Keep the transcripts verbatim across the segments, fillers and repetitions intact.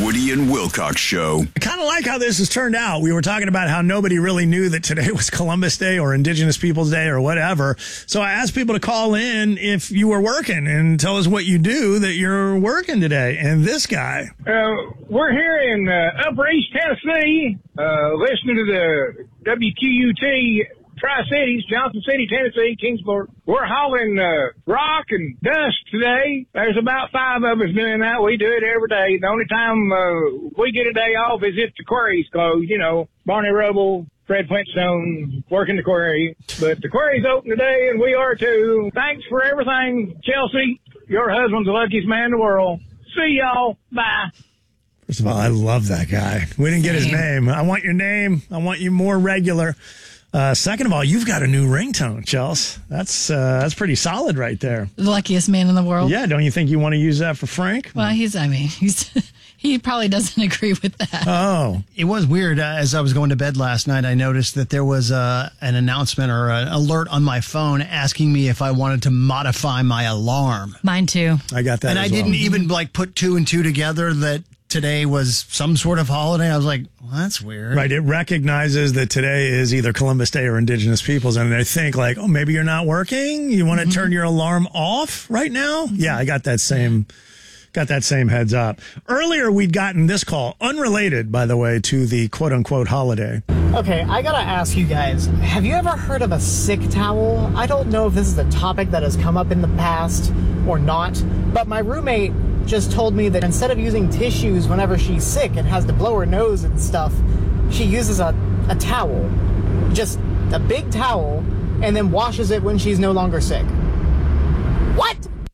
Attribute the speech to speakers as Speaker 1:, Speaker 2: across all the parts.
Speaker 1: Woody and Wilcox Show.
Speaker 2: I kind of like how this has turned out. We were talking about how nobody really knew that today was Columbus Day or Indigenous Peoples Day or whatever. So I asked people to call in if you were working and tell us what you do that you're working today. And this guy.
Speaker 3: Uh, we're here in uh, Upper East Tennessee, uh, listening to the W Q U T Tri-Cities, Johnson City, Tennessee, Kingsport. We're hauling uh, rock and dust today. There's about five of us doing that. We do it every day. The only time uh, we get a day off is if the quarry's closed. You know, Barney Rubble, Fred Flintstone working the quarry. But the quarry's open today, and we are too. Thanks for everything, Chelsea. Your husband's the luckiest man in the world. See y'all. Bye.
Speaker 2: First of all, I love that guy. We didn't get his name. I want your name. I want you more regular. Uh, second of all, you've got a new ringtone, Chelsea. That's uh, that's pretty solid right there.
Speaker 4: The luckiest man in the world.
Speaker 2: Yeah, don't you think you want to use that for Frank?
Speaker 4: Well, he's, I mean, he's he probably doesn't agree with that.
Speaker 2: Oh.
Speaker 5: It was weird. Uh, as I was going to bed last night, I noticed that there was uh, an announcement or an alert on my phone asking me if I wanted to modify my alarm.
Speaker 4: Mine too.
Speaker 2: I got that
Speaker 5: And
Speaker 2: as
Speaker 5: I didn't
Speaker 2: well.
Speaker 5: even like put two and two together that today was some sort of holiday. I was like, well, that's weird.
Speaker 2: Right. It recognizes that today is either Columbus Day or Indigenous Peoples. And I think like, oh, maybe you're not working. You want to mm-hmm. turn your alarm off right now? Mm-hmm. Yeah, I got that same, got that same heads up. Earlier, we'd gotten this call, unrelated, by the way, to the quote unquote holiday.
Speaker 6: Okay, I gotta ask you guys, have you ever heard of a sick towel? I don't know if this is a topic that has come up in the past or not, but my roommate just told me that instead of using tissues whenever she's sick and has to blow her nose and stuff, she uses a, a towel, just a big towel, and then washes it when she's no longer sick. What?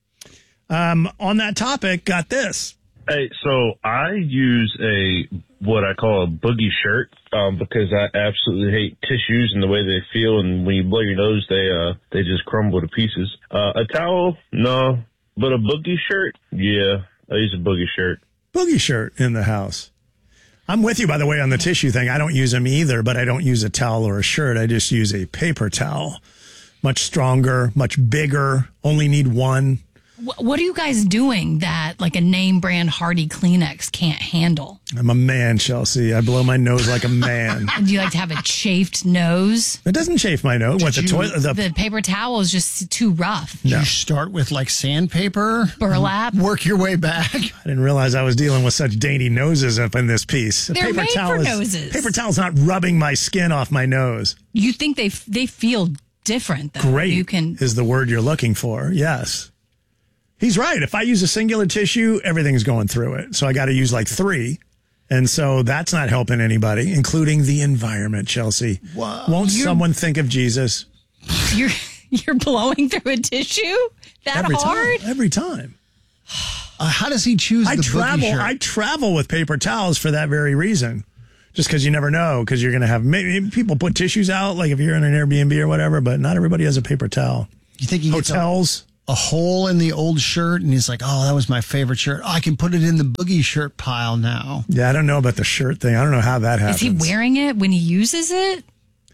Speaker 2: Um, on that topic, got this.
Speaker 7: Hey, so I use a what I call a boogie shirt um, because I absolutely hate tissues and the way they feel, and when you blow your nose, they uh they just crumble to pieces. Uh, a towel, no. But a boogie shirt? Yeah, I use a boogie shirt.
Speaker 2: Boogie shirt in the house. I'm with you, by the way, on the tissue thing. I don't use them either, but I don't use a towel or a shirt. I just use a paper towel. Much stronger, much bigger, only need one.
Speaker 4: What are you guys doing that like a name brand Hardy Kleenex can't handle?
Speaker 2: I'm a man, Chelsea. I blow my nose like a man.
Speaker 4: And do you like to have a chafed nose?
Speaker 2: It doesn't chafe my nose. What, the
Speaker 5: you,
Speaker 2: toilet? The,
Speaker 4: the paper towel is just too rough.
Speaker 5: Did
Speaker 2: no.
Speaker 5: you start with like sandpaper?
Speaker 4: Burlap?
Speaker 5: Work your way back?
Speaker 2: I didn't realize I was dealing with such dainty noses up in this piece.
Speaker 4: They're
Speaker 2: paper
Speaker 4: made
Speaker 2: towel
Speaker 4: for
Speaker 2: is,
Speaker 4: noses.
Speaker 2: Paper towel's not rubbing my skin off my nose.
Speaker 4: You think they they feel different, though.
Speaker 2: Great
Speaker 4: you can...
Speaker 2: is the word you're looking for. Yes. He's right. If I use a singular tissue, everything's going through it. So I got to use like three. And so that's not helping anybody, including the environment, Chelsea.
Speaker 5: Wow.
Speaker 2: Won't
Speaker 4: You're-
Speaker 2: someone think of Jesus?
Speaker 4: You're you're blowing through a tissue that
Speaker 2: Every
Speaker 4: hard?
Speaker 2: time. Every time.
Speaker 5: Uh, how does he choose
Speaker 2: I
Speaker 5: the
Speaker 2: travel.
Speaker 5: boogie shirt?
Speaker 2: I travel with paper towels for that very reason. Just because you never know, because you're going to have maybe people put tissues out, like if you're in an Airbnb or whatever, but not everybody has a paper towel.
Speaker 5: You think he gets a,
Speaker 2: Hotels.
Speaker 5: a hole in the old shirt and he's like, oh, that was my favorite shirt. Oh, I can put it in the boogie shirt pile now.
Speaker 2: Yeah, I don't know about the shirt thing. I don't know how that happens.
Speaker 4: Is he wearing it when he uses it?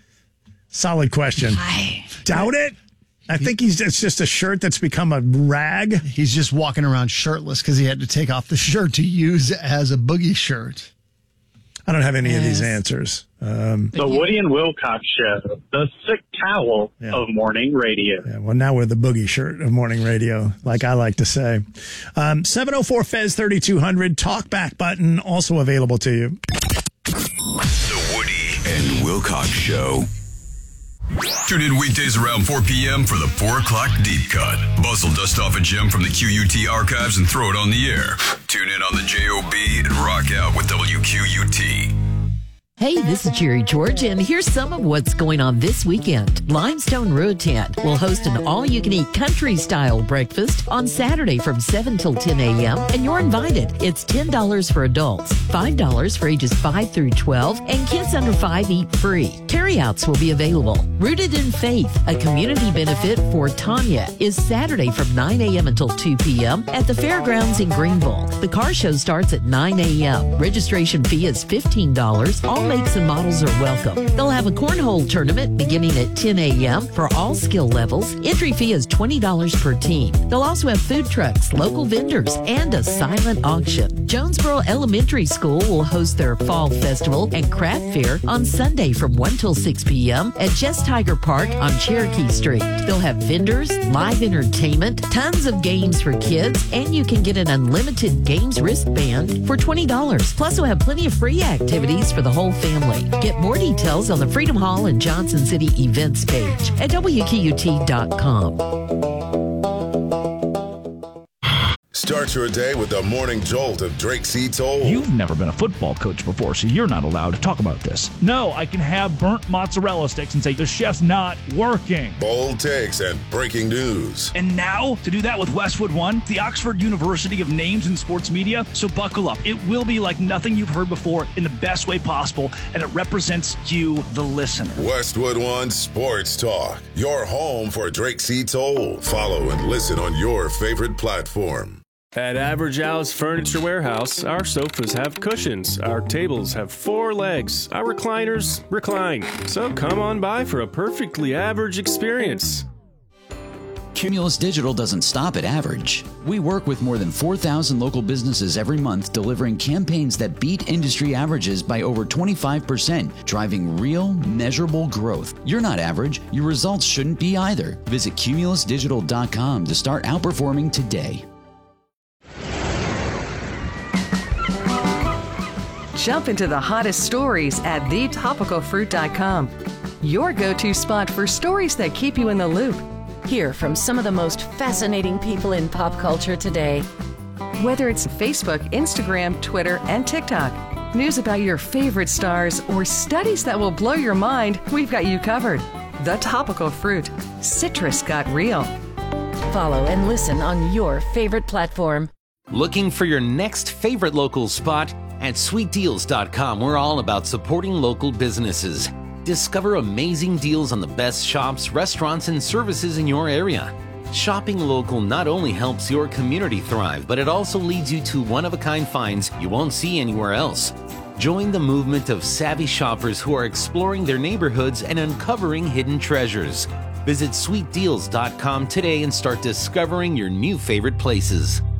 Speaker 2: Solid question.
Speaker 4: I
Speaker 2: Doubt it. I think he's it's just a shirt that's become a rag.
Speaker 5: He's just walking around shirtless because he had to take off the shirt to use as a boogie shirt.
Speaker 2: I don't have any of these
Speaker 4: Yes.
Speaker 2: answers. Um,
Speaker 8: The Woody and Wilcox Show, the sick towel
Speaker 2: Yeah.
Speaker 8: of morning radio.
Speaker 2: yeah, well, now we're the boogie shirt of morning radio, like I like to say. Um, seven oh four F E Z thirty-two hundred, talkback button, also available to you.
Speaker 1: The Woody and Wilcox Show. Tune in weekdays around four p.m. for the four o'clock deep cut. Bustle dust off a gem from the Q U T archives and throw it on the air. Tune in on the J O B and rock out with W Q U T.
Speaker 9: Hey, this is Jerry George, and here's some of what's going on this weekend. Limestone Road Tent will host an all-you-can-eat country-style breakfast on Saturday from seven till ten a.m., and you're invited. It's ten dollars for adults, five dollars for ages five through twelve, and kids under five eat free. Carryouts will be available. Rooted in Faith, a community benefit for Tanya, is Saturday from nine a.m. until two p.m. at the fairgrounds in Greenville. The car show starts at nine a.m. Registration fee is fifteen dollars. All makes and models are welcome. They'll have a cornhole tournament beginning at ten a.m. for all skill levels. Entry fee is twenty dollars per team. They'll also have food trucks, local vendors, and a silent auction. Jonesboro Elementary School will host their Fall Festival and Craft Fair on Sunday from one till six p.m. at Jess Tiger Park on Cherokee Street. They'll have vendors, live entertainment, tons of games for kids, and you can get an unlimited games wristband for twenty dollars. Plus, we'll have plenty of free activities for the whole family. Get more details on the Freedom Hall and Johnson City events page at W Q U T dot com.
Speaker 10: Start your day with the morning jolt of Drake C. Toll.
Speaker 11: You've never been a football coach before, so you're not allowed to talk about this. No, I can have burnt mozzarella sticks and say the chef's not working.
Speaker 10: Bold takes and breaking news.
Speaker 11: And now, to do that with Westwood One, the Oxford University of Names in Sports Media. So buckle up. It will be like nothing you've heard before in the best way possible, and it represents you, the listener.
Speaker 10: Westwood One Sports Talk, your home for Drake C. Toll. Follow and listen on your favorite platform.
Speaker 12: At Average Al's Furniture Warehouse, our sofas have cushions, our tables have four legs, our recliners recline. So come on by for a perfectly average experience.
Speaker 13: Cumulus Digital doesn't stop at average. We work with more than four thousand local businesses every month, delivering campaigns that beat industry averages by over twenty-five percent, driving real, measurable growth. You're not average. Your results shouldn't be either. Visit cumulus digital dot com to start outperforming today.
Speaker 14: Jump into the hottest stories at the topical fruit dot com. Your go-to spot for stories that keep you in the loop.
Speaker 15: Hear from some of the most fascinating people in pop culture today.
Speaker 14: Whether it's Facebook, Instagram, Twitter, and TikTok, news about your favorite stars, or studies that will blow your mind, we've got you covered. The Topical Fruit. Citrus got real.
Speaker 15: Follow and listen on your favorite platform.
Speaker 16: Looking for your next favorite local spot? At sweet deals dot com, we're all about supporting local businesses. Discover amazing deals on the best shops, restaurants, and services in your area. Shopping local not only helps your community thrive, but it also leads you to one-of-a-kind finds you won't see anywhere else. Join the movement of savvy shoppers who are exploring their neighborhoods and uncovering hidden treasures. Visit sweet deals dot com today and start discovering your new favorite places.